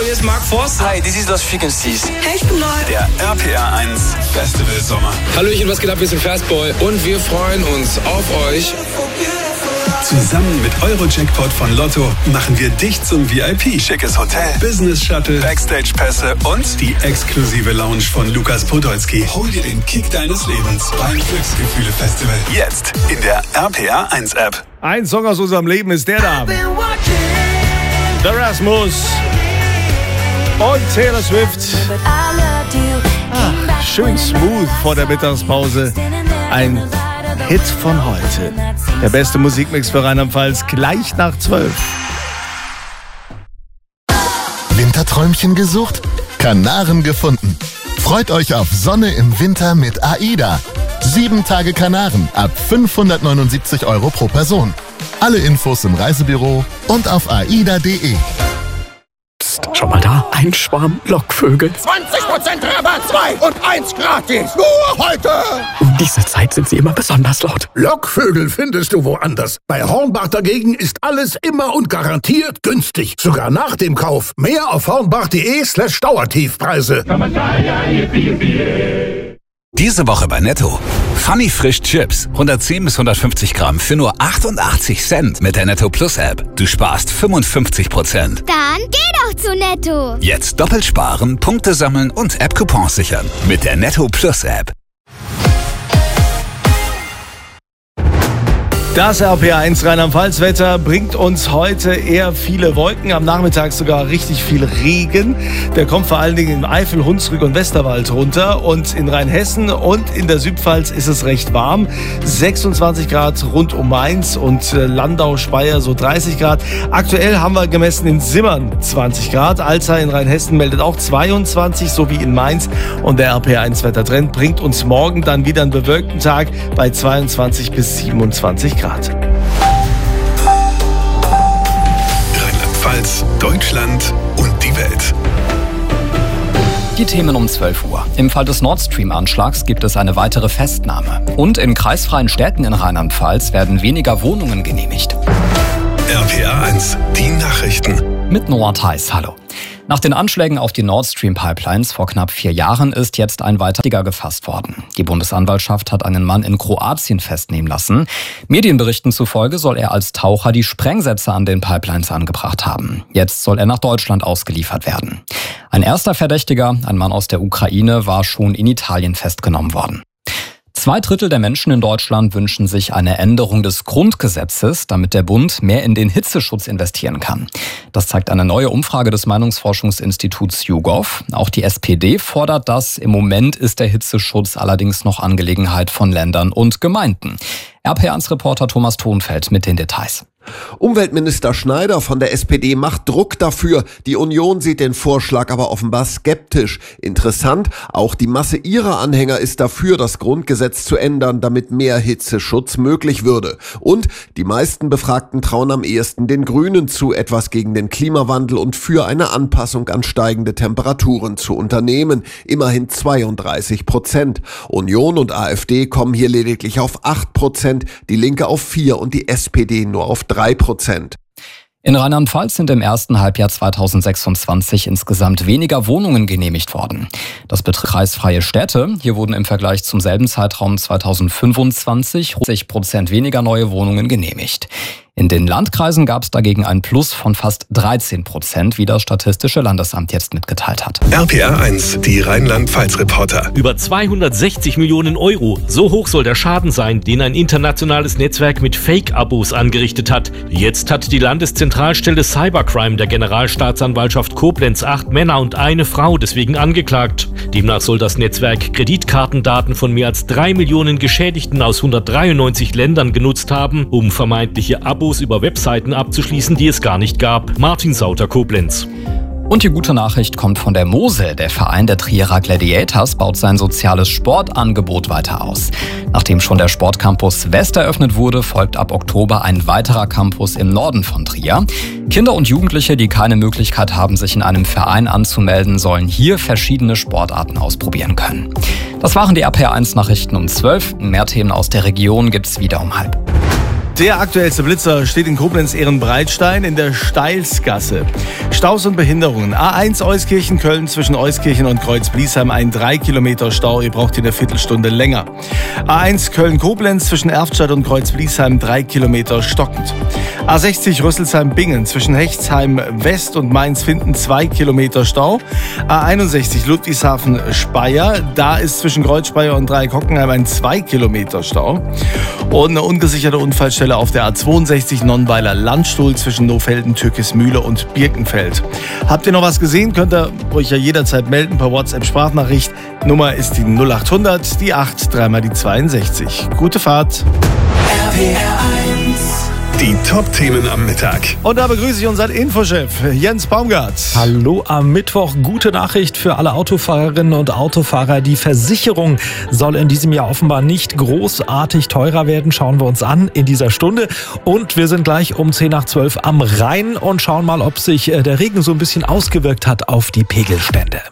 hier ist Mark Forster. Hi, this is Lost Frequencies. Hey, ich bin Neu. Der RPR 1 Festival Sommer. Hallöchen, was geht ab? Wir sind Fastboy und wir freuen uns auf euch. Zusammen mit Eurojackpot von Lotto machen wir dich zum VIP. Schickes Hotel, Business Shuttle, Backstage-Pässe und die exklusive Lounge von Lukas Podolski. Hol dir den Kick deines Lebens beim Glücksgefühle-Festival. Jetzt in der RPR 1 App. Ein Song aus unserem Leben ist der da. The Rasmus und Taylor Swift. Ach, schön smooth vor der Mittagspause. Ein Hit von heute. Der beste Musikmix für Rheinland-Pfalz gleich nach 12. Winterträumchen gesucht? Kanaren gefunden. Freut euch auf Sonne im Winter mit AIDA. 7 Tage Kanaren ab 579 € pro Person. Alle Infos im Reisebüro und auf aida.de. Schau mal da, ein Schwarm Lockvögel. 20% Rabatt, 2 und 1 gratis. Nur heute. Um diese Zeit sind sie immer besonders laut. Lockvögel findest du woanders. Bei Hornbach dagegen ist alles immer und garantiert günstig. Sogar nach dem Kauf. Mehr auf hornbach.de/Dauertiefpreise. Diese Woche bei Netto. Funny Frisch Chips. 110 bis 150 Gramm für nur 88 Cent mit der Netto Plus App. Du sparst 55%. Dann geh doch zu Netto. Jetzt doppelt sparen, Punkte sammeln und App-Coupons sichern. Mit der Netto Plus App. Das RPR1 Rheinland-Pfalz-Wetter bringt uns heute eher viele Wolken, am Nachmittag sogar richtig viel Regen. Der kommt vor allen Dingen im Eifel, Hunsrück und Westerwald runter und in Rheinhessen und in der Südpfalz ist es recht warm. 26 Grad rund um Mainz und Landau, Speyer so 30 Grad. Aktuell haben wir gemessen in Simmern 20 Grad. Alzey in Rheinhessen meldet auch 22, so wie in Mainz. Und der RPR1 Wettertrend bringt uns morgen dann wieder einen bewölkten Tag bei 22 bis 27 Grad. Rheinland-Pfalz, Deutschland und die Welt. Die Themen um 12 Uhr. Im Fall des Nord Stream-Anschlags gibt es eine weitere Festnahme. Und in kreisfreien Städten in Rheinland-Pfalz werden weniger Wohnungen genehmigt. RPR 1, die Nachrichten. Mit Noah Theis, hallo. Nach den Anschlägen auf die Nord Stream Pipelines vor knapp 4 Jahren ist jetzt ein weiterer gefasst worden. Die Bundesanwaltschaft hat einen Mann in Kroatien festnehmen lassen. Medienberichten zufolge soll er als Taucher die Sprengsätze an den Pipelines angebracht haben. Jetzt soll er nach Deutschland ausgeliefert werden. Ein erster Verdächtiger, ein Mann aus der Ukraine, war schon in Italien festgenommen worden. 2/3 der Menschen in Deutschland wünschen sich eine Änderung des Grundgesetzes, damit der Bund mehr in den Hitzeschutz investieren kann. Das zeigt eine neue Umfrage des Meinungsforschungsinstituts YouGov. Auch die SPD fordert das. Im Moment ist der Hitzeschutz allerdings noch Angelegenheit von Ländern und Gemeinden. RPR1-Reporter Thomas Thonfeld mit den Details. Umweltminister Schneider von der SPD macht Druck dafür. Die Union sieht den Vorschlag aber offenbar skeptisch. Interessant, auch die Masse ihrer Anhänger ist dafür, das Grundgesetz zu ändern, damit mehr Hitzeschutz möglich würde. Und die meisten Befragten trauen am ehesten den Grünen zu, etwas gegen den Klimawandel und für eine Anpassung an steigende Temperaturen zu unternehmen. Immerhin 32%. Union und AfD kommen hier lediglich auf 8%, die Linke auf 4% und die SPD nur auf 3%. In Rheinland-Pfalz sind im ersten Halbjahr 2026 insgesamt weniger Wohnungen genehmigt worden. Das betrifft kreisfreie Städte. Hier wurden im Vergleich zum selben Zeitraum 2025 60% weniger neue Wohnungen genehmigt. In den Landkreisen gab es dagegen ein Plus von fast 13%, wie das Statistische Landesamt jetzt mitgeteilt hat. RPR 1, die Rheinland-Pfalz-Reporter. Über 260 Millionen Euro. So hoch soll der Schaden sein, den ein internationales Netzwerk mit Fake-Abos angerichtet hat. Jetzt hat die Landeszentralstelle Cybercrime der Generalstaatsanwaltschaft Koblenz 8 Männer und eine Frau deswegen angeklagt. Demnach soll das Netzwerk Kreditkartendaten von mehr als 3 Millionen Geschädigten aus 193 Ländern genutzt haben, um vermeintliche Abos über Webseiten abzuschließen, die es gar nicht gab. Martin Sauter, Koblenz. Und die gute Nachricht kommt von der Mosel. Der Verein der Trierer Gladiators baut sein soziales Sportangebot weiter aus. Nachdem schon der Sportcampus West eröffnet wurde, folgt ab Oktober ein weiterer Campus im Norden von Trier. Kinder und Jugendliche, die keine Möglichkeit haben, sich in einem Verein anzumelden, sollen hier verschiedene Sportarten ausprobieren können. Das waren die RPR1 Nachrichten um 12. Mehr Themen aus der Region gibt's wieder um 12:30. Der aktuellste Blitzer steht in Koblenz-Ehrenbreitstein in der Steilsgasse. Staus und Behinderungen. A1 Euskirchen-Köln zwischen Euskirchen und Kreuz-Bliesheim ein 3 Kilometer Stau. Ihr braucht hier eine Viertelstunde länger. A1 Köln-Koblenz zwischen Erftstadt und Kreuz-Bliesheim 3 Kilometer stockend. A60 Rüsselsheim-Bingen zwischen Hechtsheim West und Mainz-Finden 2 Kilometer Stau. A61 Ludwigshafen-Speyer. Da ist zwischen Kreuzspeyer und Dreieck-Hockenheim ein 2 Kilometer Stau. Und eine ungesicherte Unfallstelle auf der A62 Nonnweiler Landstuhl zwischen Nohfelden, Türkismühle und Birkenfeld. Habt ihr noch was gesehen? Könnt ihr euch ja jederzeit melden per WhatsApp-Sprachnachricht. Nummer ist die 0800, die 8, dreimal die 62. Gute Fahrt. Die Top-Themen am Mittag. Und da begrüße ich unseren Infochef Jens Baumgart. Hallo am Mittwoch. Gute Nachricht für alle Autofahrerinnen und Autofahrer. Die Versicherung soll in diesem Jahr offenbar nicht großartig teurer werden. Schauen wir uns an in dieser Stunde. Und wir sind gleich um 10 nach 12 am Rhein und schauen mal, ob sich der Regen so ein bisschen ausgewirkt hat auf die Pegelstände.